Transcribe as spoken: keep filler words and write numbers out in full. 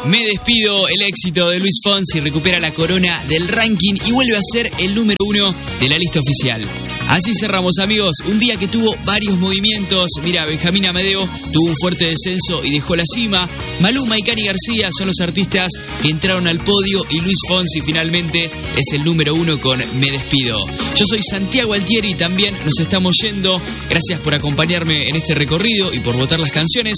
Me despido, el éxito de Luis Fonsi recupera la corona del ranking y vuelve a ser el número uno de la lista oficial. Así cerramos, amigos, un día que tuvo varios movimientos. Mira, Benjamín Amadeo tuvo un fuerte descenso y dejó la cima. Maluma y Cani García son los artistas que entraron al podio y Luis Fonsi finalmente es el número uno con Me despido. Yo soy Santiago Altieri y también nos estamos yendo. Gracias por acompañarme en este recorrido y por votar las canciones.